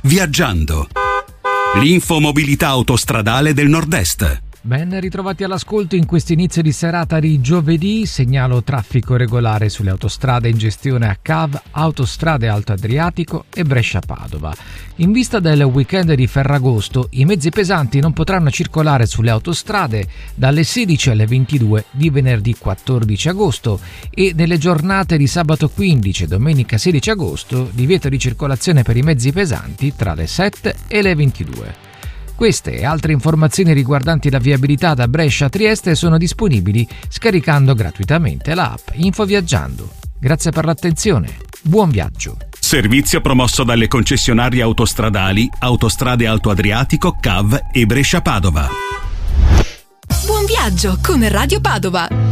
Viaggiando. L'infomobilità autostradale del Nord-Est. Ben ritrovati all'ascolto in questo inizio di serata di giovedì. Segnalo traffico regolare sulle autostrade in gestione a CAV, Autostrade Alto Adriatico e Brescia-Padova. In vista del weekend di Ferragosto, i mezzi pesanti non potranno circolare sulle autostrade dalle 16 alle 22 di venerdì 14 agosto e nelle giornate di sabato 15 e domenica 16 agosto divieto di circolazione per i mezzi pesanti tra le 7 e le 22. Queste e altre informazioni riguardanti la viabilità da Brescia a Trieste sono disponibili scaricando gratuitamente la app InfoViaggiando. Grazie per l'attenzione. Buon viaggio. Servizio promosso dalle concessionarie autostradali Autostrade Alto Adriatico, CAV e Brescia-Padova. Buon viaggio con Radio Padova.